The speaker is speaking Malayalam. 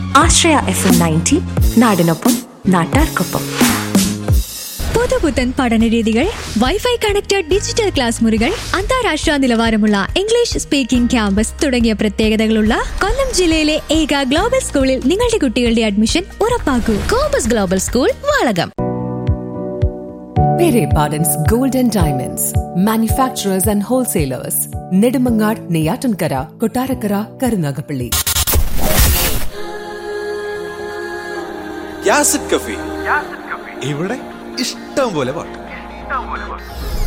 ആശ്രയ FM 90 നാടിനൊപ്പം നാട്ടാർക്കൊപ്പം. പുതുപുത്തൻ പഠനരീതികൾ, വൈഫൈ കണക്റ്റഡ് ഡിജിറ്റൽ ക്ലാസ് മുറികൾ, അന്താരാഷ്ട്ര നിലവാരമുള്ള ഇംഗ്ലീഷ് സ്പീക്കിംഗ് ക്യാമ്പസ് തുടങ്ങിയ പ്രത്യേകതകളുള്ള കൊല്ലം ജില്ലയിലെ ഏക ഗ്ലോബൽ സ്കൂളിൽ നിങ്ങളുടെ കുട്ടികളുടെ admission ഉറപ്പാക്കൂ. Compass global school, Valakom. Pere Pardon's Gold and Diamonds, manufacturers and wholesalers, Nedumangad, Neyatankara, Kottarakara, Karunagapalli. യാസിഡ് കഫി ഇവിടെ ഇഷ്ടം പോലെ പാട്ട്.